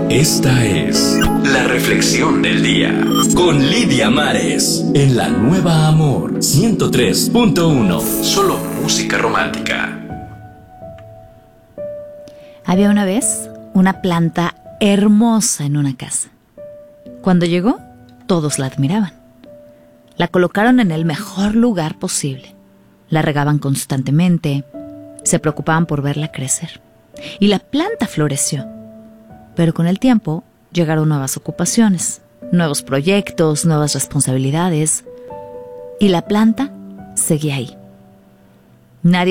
Esta es la reflexión del día con Lidia Mares en La Nueva Amor 103.1. Solo música romántica. Había una vez una planta hermosa en una casa. Cuando llegó, todos la admiraban. La colocaron en el mejor lugar posible. La regaban constantemente, se preocupaban por verla crecer. Y la planta floreció. Pero con el tiempo llegaron nuevas ocupaciones, nuevos proyectos, nuevas responsabilidades. Y la planta seguía ahí. Nadie